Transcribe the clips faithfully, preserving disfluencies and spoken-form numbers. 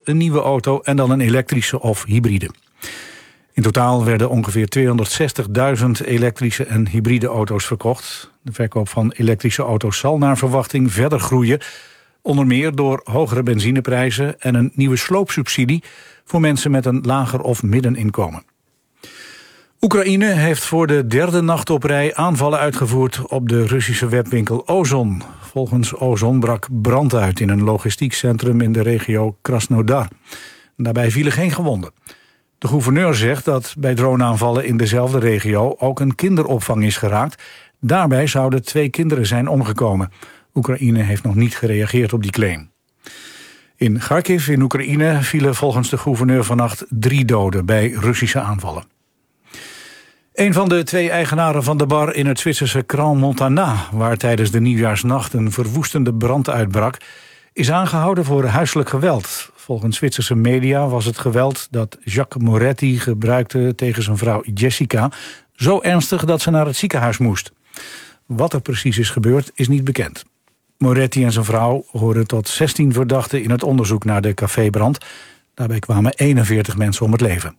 een nieuwe auto en dan een elektrische of hybride. In totaal werden ongeveer tweehonderdzestigduizend elektrische en hybride auto's verkocht. De verkoop van elektrische auto's zal naar verwachting verder groeien. Onder meer door hogere benzineprijzen en een nieuwe sloopsubsidie voor mensen met een lager of middeninkomen. Oekraïne heeft voor de derde nacht op rij aanvallen uitgevoerd op de Russische webwinkel Ozon. Volgens Ozon brak brand uit in een logistiek centrum in de regio Krasnodar. Daarbij vielen geen gewonden. De gouverneur zegt dat bij droneaanvallen in dezelfde regio ook een kinderopvang is geraakt. Daarbij zouden twee kinderen zijn omgekomen. Oekraïne heeft nog niet gereageerd op die claim. In Kharkiv in Oekraïne vielen volgens de gouverneur vannacht drie doden bij Russische aanvallen. Een van de twee eigenaren van de bar in het Zwitserse Crans-Montana, waar tijdens de nieuwjaarsnacht een verwoestende brand uitbrak, is aangehouden voor huiselijk geweld. Volgens Zwitserse media was het geweld dat Jacques Moretti gebruikte tegen zijn vrouw Jessica zo ernstig dat ze naar het ziekenhuis moest. Wat er precies is gebeurd is niet bekend. Moretti en zijn vrouw horen tot zestien verdachten in het onderzoek naar de cafébrand. Daarbij kwamen eenenveertig mensen om het leven.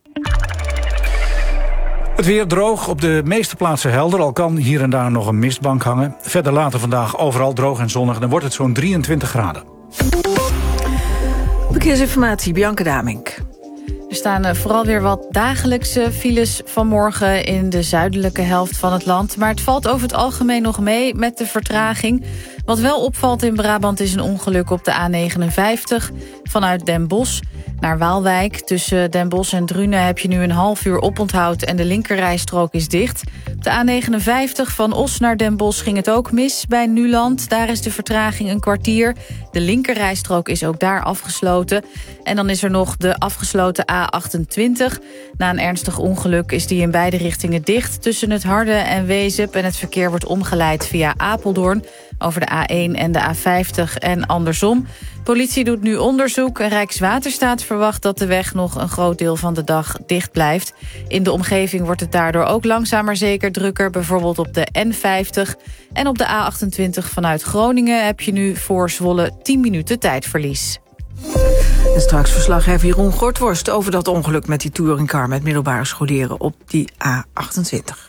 Het weer droog, op de meeste plaatsen helder, al kan hier en daar nog een mistbank hangen. Verder later vandaag overal droog en zonnig, dan wordt het zo'n drieëntwintig graden. Verkeersinformatie, Bianca Damink. Er staan vooral weer wat dagelijkse files vanmorgen in de zuidelijke helft van het land. Maar het valt over het algemeen nog mee met de vertraging. Wat wel opvalt in Brabant is een ongeluk op de A negenenvijftig vanuit Den Bosch naar Waalwijk. Tussen Den Bosch en Drunen heb je nu een half uur oponthoud en de linkerrijstrook is dicht. Op de A negenenvijftig van Os naar Den Bosch ging het ook mis bij Nuland. Daar is de vertraging een kwartier. De linkerrijstrook is ook daar afgesloten. En dan is er nog de afgesloten A achtentwintig. Na een ernstig ongeluk is die in beide richtingen dicht tussen het Harde en Wezep. En het verkeer wordt omgeleid via Apeldoorn over de A één en de A vijftig en andersom. Politie doet nu onderzoek. Rijkswaterstaat verwacht dat de weg nog een groot deel van de dag dicht blijft. In de omgeving wordt het daardoor ook langzaam maar zeker drukker. Bijvoorbeeld op de N vijftig. En op de A achtentwintig vanuit Groningen heb je nu voor Zwolle tien minuten tijdverlies. En straks verslaggever Jeroen Gortworst over dat ongeluk met die touringcar met middelbare scholieren op die A achtentwintig.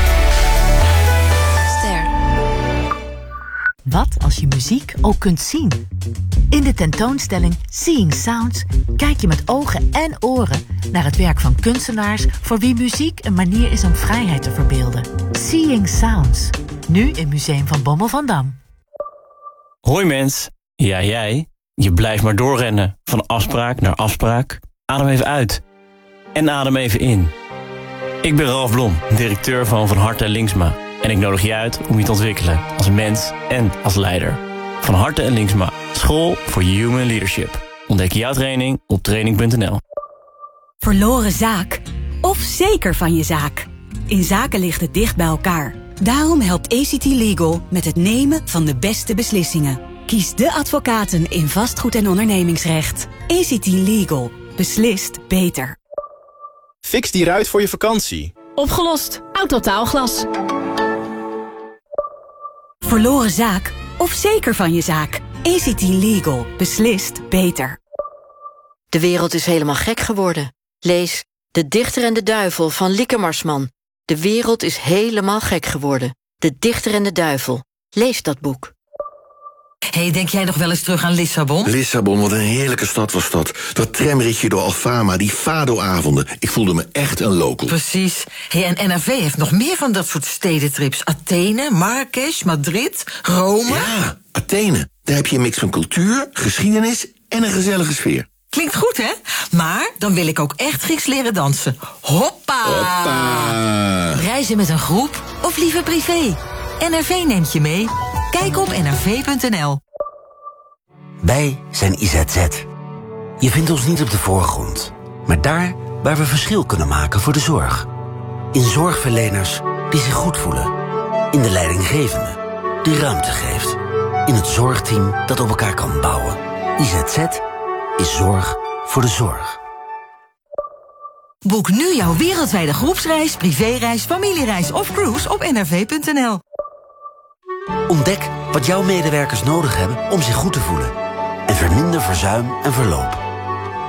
Wat als je muziek ook kunt zien? In de tentoonstelling Seeing Sounds kijk je met ogen en oren naar het werk van kunstenaars voor wie muziek een manier is om vrijheid te verbeelden. Seeing Sounds, nu in Museum van Bommel van Dam. Hoi mens, ja jij, je blijft maar doorrennen, van afspraak naar afspraak. Adem even uit en adem even in. Ik ben Ralf Blom, directeur van Van Harte en Linksma. En ik nodig je uit om je te ontwikkelen als mens en als leider. Van Harte en Linksma, school voor human leadership. Ontdek jouw training op training punt n l. Verloren zaak of zeker van je zaak? In zaken ligt het dicht bij elkaar. Daarom helpt A C T Legal met het nemen van de beste beslissingen. Kies de advocaten in vastgoed- en ondernemingsrecht. A C T Legal. Beslist beter. Fix die ruit voor je vakantie. Opgelost. Autotaalglas. Verloren zaak of zeker van je zaak? A C T Legal. Beslist beter. De wereld is helemaal gek geworden. Lees De Dichter en de Duivel van Lieke Marsman. De wereld is helemaal gek geworden. De Dichter en de Duivel. Lees dat boek. Hey, denk jij nog wel eens terug aan Lissabon? Lissabon, wat een heerlijke stad was dat. Dat tramritje door Alfama, die Fado-avonden. Ik voelde me echt een local. Precies. Hey, en N R V heeft nog meer van dat soort stedentrips. Athene, Marrakesh, Madrid, Rome. Ja, Athene. Daar heb je een mix van cultuur, geschiedenis en een gezellige sfeer. Klinkt goed, hè? Maar dan wil ik ook echt Grieks leren dansen. Hoppa! Hoppa! Reizen met een groep of liever privé? N R V neemt je mee. Kijk op n r v punt n l. Wij zijn I Z Z. Je vindt ons niet op de voorgrond, maar daar waar we verschil kunnen maken voor de zorg. In zorgverleners die zich goed voelen. In de leidinggevende die ruimte geeft. In het zorgteam dat op elkaar kan bouwen. I Z Z is zorg voor de zorg. Boek nu jouw wereldwijde groepsreis, privéreis, familiereis of cruise op n r v punt n l. Ontdek wat jouw medewerkers nodig hebben om zich goed te voelen. En verminder verzuim en verloop.